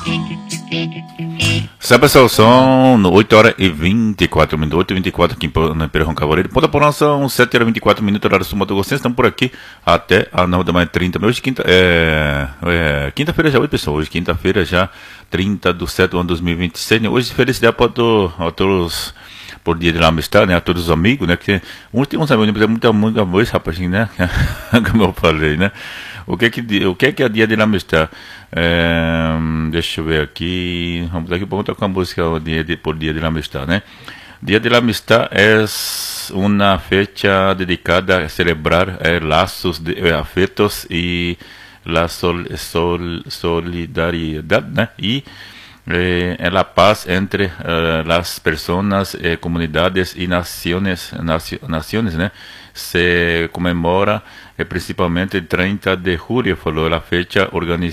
Sabe, pessoal, são 8 horas e 24 minutos, 8 e 24 aqui no Império Roncavoreiro. Ponta Porã são 7 horas e 24 minutos, horário sul Mato Grossense. Estamos por aqui até a 9 da manhã, 30. Hoje quinta-feira já, oi pessoal, hoje quinta-feira já, 30 de setembro de 2026. Né? Hoje felicidade para todos, por dia de lá amistade, né? A todos os amigos, né? Que tem uns amigos, né? Muita voz, rapaz, né? Como eu falei, né? O que é dia de la amistad? Deixa eu ver aqui. Vamos daqui para outra com a música por dia de la amistad, né? Dia de la amistad é uma fecha dedicada a celebrar laços de afetos e la solidariedade, né? E la paz entre las personas, comunidades y naciones, né? Se comemora principalmente el 30 de julio, falou la fecha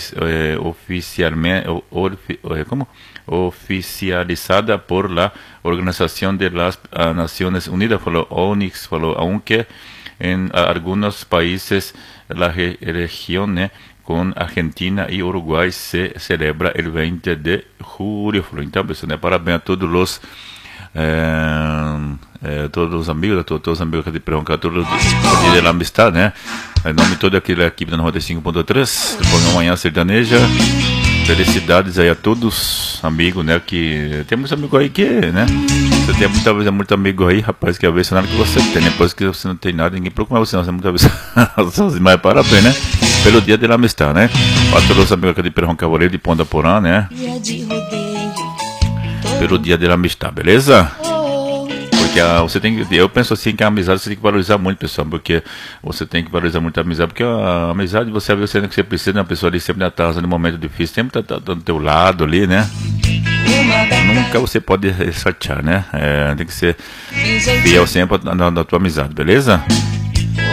oficializada por la Organización de las Naciones Unidas, falou ONU, falou, aunque en algunos países la región, né, com Argentina e Uruguai se celebra el 20 de julho. Então, pessoal, né, parabéns a todos os amigos, todos os amigos que perguntam, todos os dias da amistade, né? Em nome de toda aquela equipe da 95.3, do programa Manhã Sertaneja. Felicidades aí a todos, amigos, né? Que tem muitos amigos aí que, né? Você tem muitas vezes muito amigo aí, rapaz, que às vezes nada que você tem, depois que você não tem nada, ninguém procura você, você muitas vezes, mas parabéns, né? Pelo dia de amistade, né? Para todos os amigos aqui de Império Roncavoreiro, de Ponta Porã, né? Pelo dia de amistade, beleza? Porque você tem que, eu penso assim que a amizade você tem que valorizar muito, pessoal, porque você tem que valorizar muito a amizade, porque a amizade você vê que você precisa de uma pessoa ali sempre na casa, no momento difícil, sempre tá do teu lado ali, né? Nunca você pode chatear, né? Tem que ser fiel sempre na tua amizade, beleza?